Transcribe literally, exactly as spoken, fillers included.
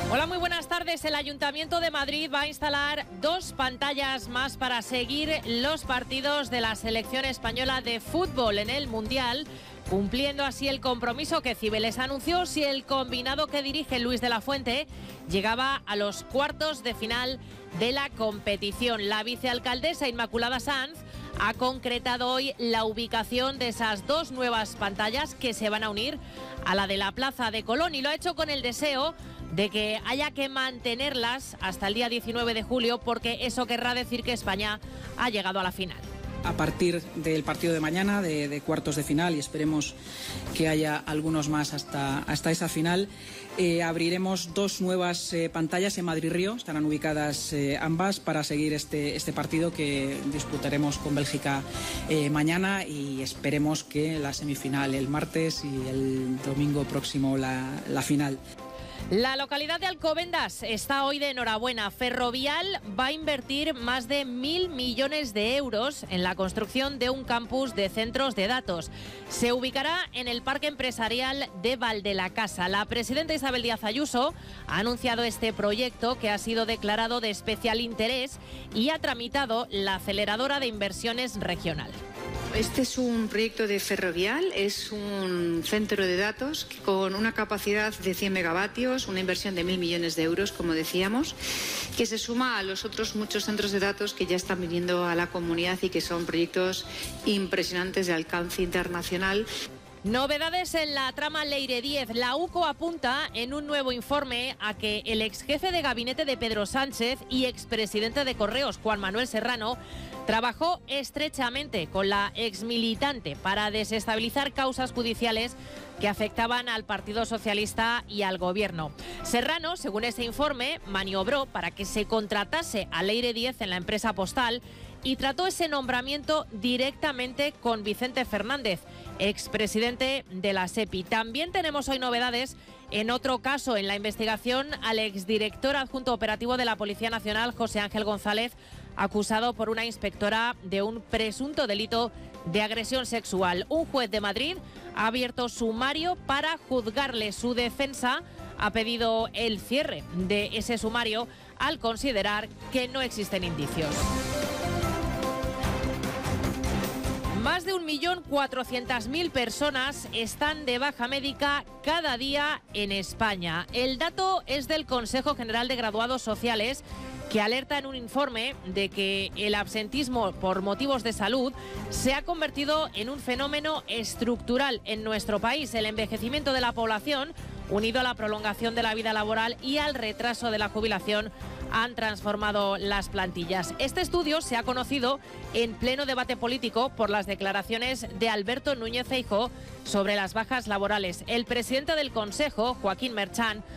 Hola, muy buenas tardes. El Ayuntamiento de Madrid va a instalar dos pantallas más para seguir los partidos de la selección española de fútbol en el Mundial, cumpliendo así el compromiso que Cibeles anunció si el combinado que dirige Luis de la Fuente llegaba a los cuartos de final de la competición. La vicealcaldesa Inmaculada Sanz ha concretado hoy la ubicación de esas dos nuevas pantallas que se van a unir a la de la Plaza de Colón, y lo ha hecho con el deseo de que haya que mantenerlas hasta el día diecinueve de julio, porque eso querrá decir que España ha llegado a la final. A partir del partido de mañana, de, de cuartos de final, y esperemos que haya algunos más hasta, hasta esa final, eh, abriremos dos nuevas eh, pantallas en Madrid-Río. Estarán ubicadas eh, ambas para seguir este, este partido que disputaremos con Bélgica eh, mañana, y esperemos que la semifinal el martes y el domingo próximo la, la final. La localidad de Alcobendas está hoy de enhorabuena. Ferrovial va a invertir más de mil millones de euros en la construcción de un campus de centros de datos. Se ubicará en el Parque Empresarial de Valdelacasa. La presidenta Isabel Díaz Ayuso ha anunciado este proyecto, que ha sido declarado de especial interés y ha tramitado la aceleradora de inversiones regional. Este es un proyecto de Ferrovial, es un centro de datos con una capacidad de cien megavatios, una inversión de mil millones de euros, como decíamos, que se suma a los otros muchos centros de datos que ya están viniendo a la comunidad y que son proyectos impresionantes de alcance internacional. Novedades en la trama Leire diez. La UCO apunta en un nuevo informe a que el exjefe de gabinete de Pedro Sánchez y expresidente de Correos, Juan Manuel Serrano, trabajó estrechamente con la exmilitante para desestabilizar causas judiciales que afectaban al Partido Socialista y al Gobierno. Serrano, según ese informe, maniobró para que se contratase a Leire diez en la empresa postal y trató ese nombramiento directamente con Vicente Fernández, expresidente de la SEPI. También tenemos hoy novedades en otro caso, en la investigación al exdirector adjunto operativo de la Policía Nacional, José Ángel González, acusado por una inspectora de un presunto delito de agresión sexual. Un juez de Madrid ha abierto sumario para juzgarle. Su defensa ha pedido el cierre de ese sumario al considerar que no existen indicios. Más de un millón cuatrocientas mil personas están de baja médica cada día en España. El dato es del Consejo General de Graduados Sociales, que alerta en un informe de que el absentismo por motivos de salud se ha convertido en un fenómeno estructural en nuestro país. El envejecimiento de la población, unido a la prolongación de la vida laboral y al retraso de la jubilación, han transformado las plantillas. Este estudio se ha conocido en pleno debate político por las declaraciones de Alberto Núñez Feijóo sobre las bajas laborales. El presidente del Consejo, Joaquín Merchan,